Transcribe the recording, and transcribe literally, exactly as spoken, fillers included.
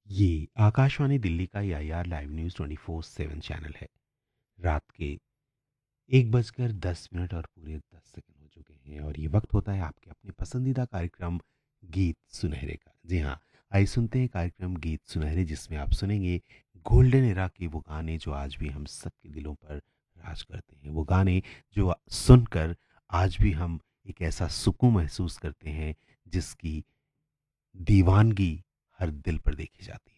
ये आकाशवाणी दिल्ली का I R live news twenty four seven channel है। रात के एक बजकर दस मिनट और पूरे दस सेकंड हो चुके हैं और ये वक्त होता है आपके अपने पसंदीदा कार्यक्रम गीत सुनहरे का। जी हाँ, आइए सुनते हैं कार्यक्रम गीत सुनहरे, जिसमें आप सुनेंगे गोल्डन एरा के वो गाने जो आज भी हम सबके दिलों पर राज करते हैं। वो गाने जो सुनकर आज भी हम एक ऐसा सुकून महसूस करते हैं जिसकी दीवानगी हर दिल पर देखी जाती है।